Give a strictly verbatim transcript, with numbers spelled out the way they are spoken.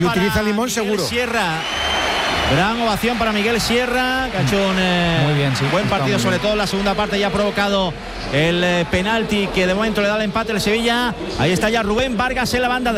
Y utiliza limón Miguel seguro. Sierra. Gran ovación para Miguel Sierra, que ha hecho un eh, muy bien, sí, buen partido, sobre bien. todo en la segunda parte. Ya ha provocado el eh, penalti que de momento le da el empate al Sevilla. Ahí está ya Rubén Vargas en la banda.